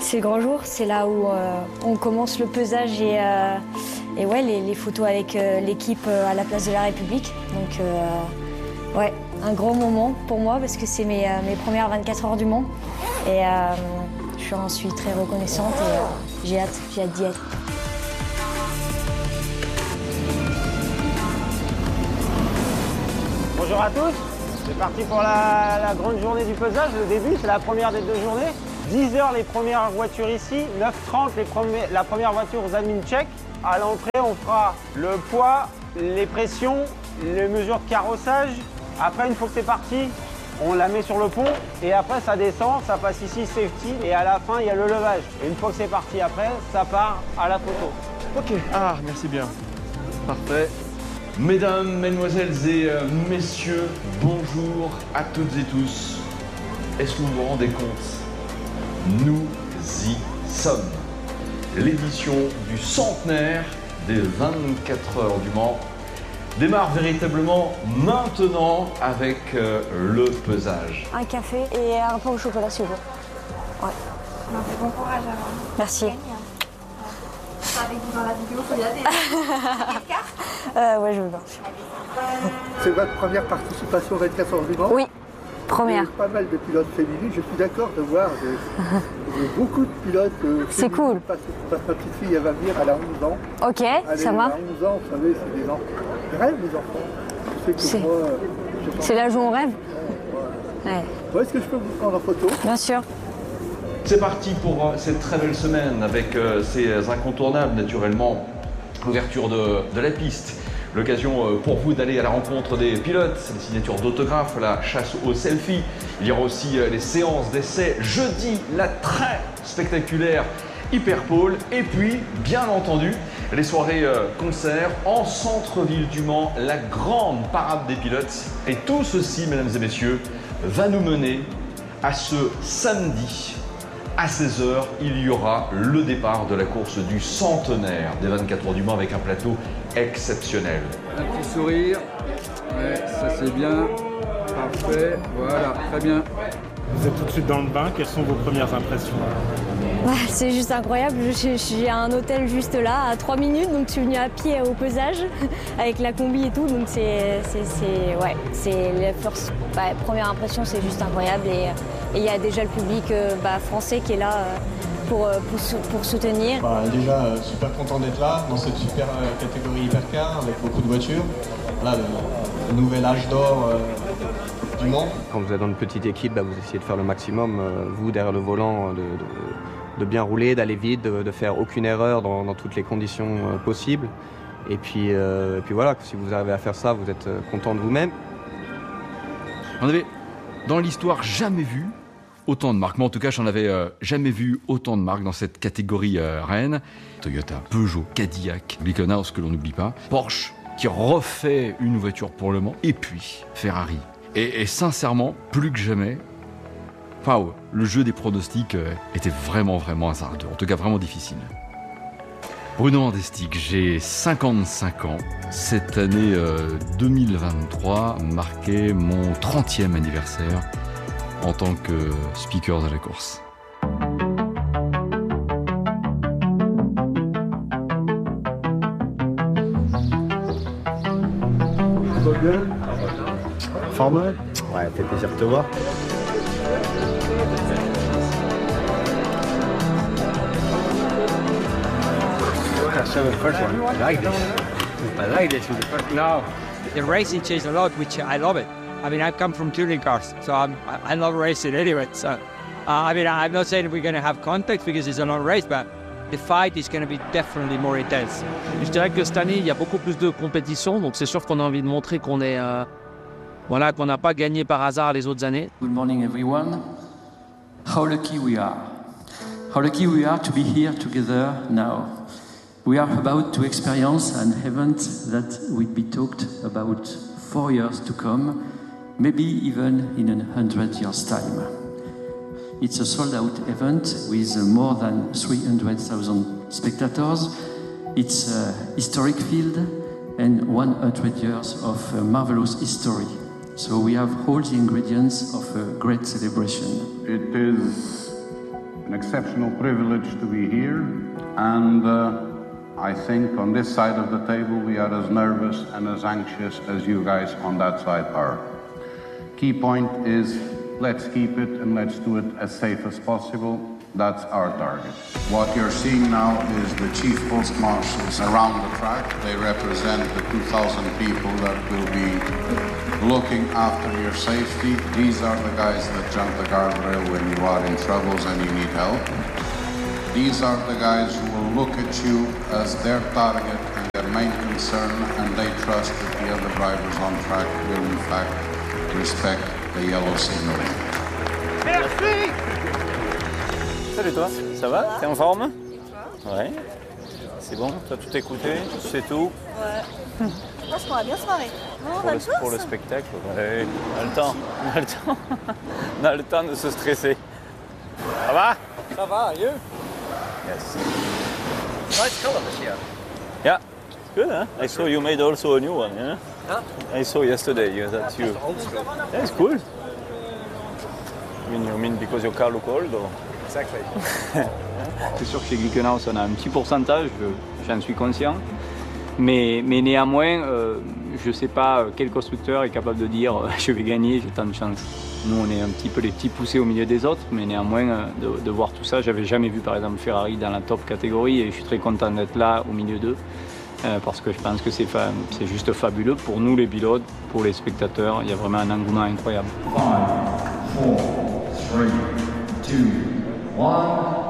C'est le grand jour, c'est là où on commence le pesage et ouais, les photos avec l'équipe à la place de la République. Donc ouais, un grand moment pour moi parce que c'est mes premières 24 heures du Mans. Et j'en suis très reconnaissante et j'ai hâte d'y être. Bonjour à tous, c'est parti pour la grande journée du pesage. Le début, c'est la première des 2 journées. 10 heures les premières voitures ici, 9h30 la première voiture aux admin check. À l'entrée, on fera le poids, les pressions, les mesures de carrossage. Après, une fois que c'est parti, on la met sur le pont et après ça descend, ça passe ici safety et à la fin il y a le levage. Et une fois que c'est parti après, ça part à la photo. Ok, merci bien. Parfait. Mesdames, mesdemoiselles et messieurs, bonjour à toutes et tous. Est-ce que vous vous rendez compte? Nous y sommes. L'édition du centenaire des 24 heures du Mans démarre véritablement maintenant avec le pesage. Un café et un pain au chocolat s'il vous plaît. Ouais. Bon courage alors. Merci. Avec vous dans la vidéo, il faut y aller. Cartes Ouais, je veux bien. C'est votre première participation aux 24 heures du Mans? Oui, première. Pas mal de pilotes féminines, je suis d'accord de voir beaucoup de pilotes C'est cool. Parce que ma petite fille, elle va venir, elle a 11 ans. Ok, Elle ça va. Elle a 11 ans, vous savez, c'est des enfants. Ils rêvent, les enfants. Je sais que moi, C'est l'âge où on rêve. Ouais. Est-ce que je peux vous prendre en photo? Bien sûr. C'est parti pour cette très belle semaine avec ces incontournables naturellement. L'ouverture de la piste, l'occasion pour vous d'aller à la rencontre des pilotes, les signatures d'autographes, la chasse aux selfies. Il y aura aussi les séances d'essai jeudi, la très spectaculaire Hyperpole et puis, bien entendu, les soirées concerts en centre-ville du Mans, la grande parade des pilotes. Et tout ceci, mesdames et messieurs, va nous mener à ce samedi. À 16h, il y aura le départ de la course du centenaire des 24 heures du Mans avec un plateau exceptionnel. Un petit sourire, ouais, ça c'est bien, parfait, voilà, très bien. Vous êtes tout de suite dans le bain, quelles sont vos premières impressions? C'est juste incroyable, j'ai un hôtel juste là, à 3 minutes, donc je suis venue à pied au pesage, avec la combi et tout, donc c'est la première impression, c'est juste incroyable, et il y a déjà le public français qui est là pour soutenir. Déjà, super content d'être là, dans cette super catégorie hypercar, avec beaucoup de voitures. Voilà, le nouvel âge d'or du Mans. Quand vous êtes dans une petite équipe, vous essayez de faire le maximum, vous derrière le volant, de bien rouler, d'aller vite, de faire aucune erreur dans toutes les conditions possibles. Et puis voilà, si vous arrivez à faire ça, vous êtes content de vous-même. On avait dans l'histoire jamais vu autant de marques. Moi en tout cas, j'en avais jamais vu autant de marques dans cette catégorie reine. Toyota, Peugeot, Cadillac, Glickenhaus que l'on n'oublie pas, Porsche qui refait une voiture pour Le Mans, et puis Ferrari. Et sincèrement, plus que jamais, le jeu des pronostics était vraiment hasardeux, en tout cas vraiment difficile. Bruno Andestic, j'ai 55 ans. Cette année 2023 marquait mon 30e anniversaire en tant que speaker de la course. Ça va bien? Forme? Ouais, fait plaisir de te voir. So the first one, I like this. I like this with the first. No, the racing changed a lot, which I love it. I mean, I've come from touring cars, so I love racing anyway. So, I mean, I'm not saying we're going to have contact because it's a long race, but the fight is going to be definitely more intense. Je dirais que cette année, il y a beaucoup plus de compétition, donc c'est sûr qu'on a envie de montrer qu'on est, qu'on n'a pas gagné par hasard les autres années. Good morning, everyone. How lucky we are. How lucky we are to be here together now. We are about to experience an event that will be talked about 4 years to come, maybe even in 100 years' time. It's a sold-out event with more than 300,000 spectators. It's a historic field and 100 years of marvelous history. So we have all the ingredients of a great celebration. It is an exceptional privilege to be here, and I think on this side of the table we are as nervous and as anxious as you guys on that side are. Key point is, let's keep it and let's do it as safe as possible. That's our target. What you're seeing now is the chief post marshals around the track. They represent the 2,000 people that will be looking after your safety. These are the guys that jump the guardrail when you are in troubles and you need help. These are the guys who will look at you as their target and their main concern, and they trust that the other drivers on track will in fact respect the yellow signaling. Merci. Salut toi, ça va? T'es en forme? Ouais. C'est bon, t'as tout écouté, tu sais tout? Ouais. Je pense qu'on va bien se marrer. Non, on a le temps. Pour le spectacle, ouais. On a le temps, on a le temps. On a le temps de se stresser. Ça va? Ça va, you? Yes. Nice colour this year. Yeah, good, huh? I saw you made also a new one, yeah? Huh? I saw yesterday, yeah, that's you. Old school. Yeah, it's cool. You mean because your car look old, or? Exactly. C'est sûr que chez Glickenhaus, on a un petit pourcentage, j'en suis conscient. Mais néanmoins, je ne sais pas quel constructeur est capable de dire je vais gagner, j'ai tant de chance. Nous, on est un petit peu les petits poussés au milieu des autres, mais néanmoins, de voir tout ça, j'avais jamais vu par exemple Ferrari dans la top catégorie et je suis très content d'être là au milieu d'eux parce que je pense que c'est juste fabuleux pour nous les pilotes, pour les spectateurs, il y a vraiment un engouement incroyable. 5, 4, 3, 2, 1.